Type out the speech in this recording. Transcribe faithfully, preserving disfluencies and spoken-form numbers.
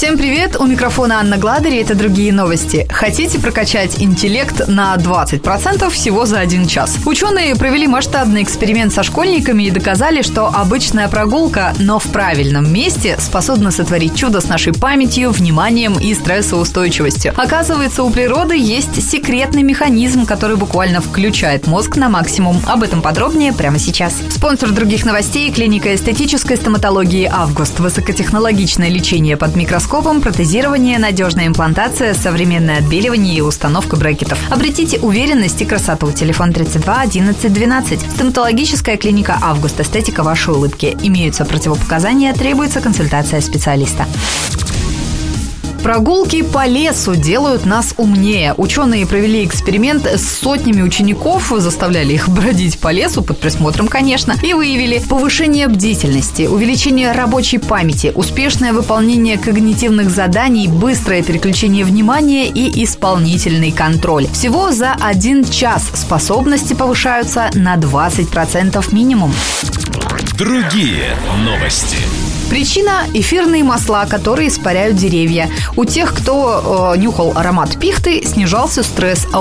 Всем привет! У микрофона Анна Гладер, и это другие новости. Хотите прокачать интеллект на двадцать процентов всего за один час? Ученые провели масштабный эксперимент со школьниками и доказали, что обычная прогулка, но в правильном месте, способна сотворить чудо с нашей памятью, вниманием и стрессоустойчивостью. Оказывается, у природы есть секретный механизм, который буквально включает мозг на максимум. Об этом подробнее прямо сейчас. Спонсор других новостей – клиника эстетической стоматологии «Август». Высокотехнологичное лечение под микроскопом, протезирование, надежная имплантация, современное отбеливание и установка брекетов. Обретите уверенность и красоту. Телефон тридцать два одиннадцать двенадцать. Стоматологическая клиника «Август». Эстетика вашей улыбки. Имеются противопоказания, требуется консультация специалиста. Прогулки по лесу делают нас умнее. Ученые провели эксперимент с сотнями учеников, заставляли их бродить по лесу, под присмотром, конечно, и выявили повышение бдительности, увеличение рабочей памяти, успешное выполнение когнитивных заданий, быстрое переключение внимания и исполнительный контроль. Всего за один час способности повышаются на двадцать процентов минимум. Другие новости. Причина – эфирные масла, которые испаряют деревья. У тех, кто э, нюхал аромат пихты, снижался стресс, а